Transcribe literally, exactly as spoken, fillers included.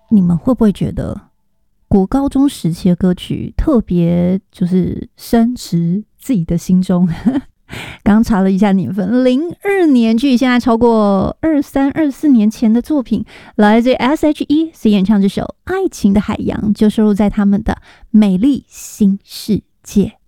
你们会不会觉得国高中时期的歌曲特别就是深植自己的心中？刚查了一下年份，零二年，距现在超过二三二四年前的作品，来自 S H E 谁演唱这首《爱情的海洋》，就收录在他们的《美丽新世界》。